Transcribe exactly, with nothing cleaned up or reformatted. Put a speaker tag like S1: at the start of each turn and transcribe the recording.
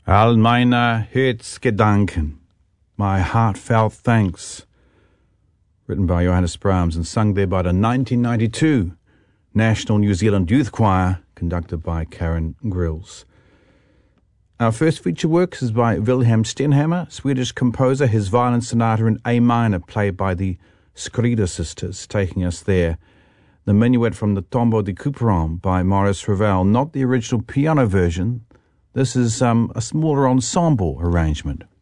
S1: All meine Herzgedanken, my heartfelt thanks, written by Johannes Brahms and sung there by the nineteen ninety-two National New Zealand Youth Choir, conducted by Karen Grills. Our first feature work is by Wilhelm Stenhammar, Swedish composer, his violin sonata in A minor, played by the Skrider sisters, taking us there. The minuet from the Tombeau de Couperin by Maurice Ravel, not the original piano version. This is um, a smaller ensemble arrangement.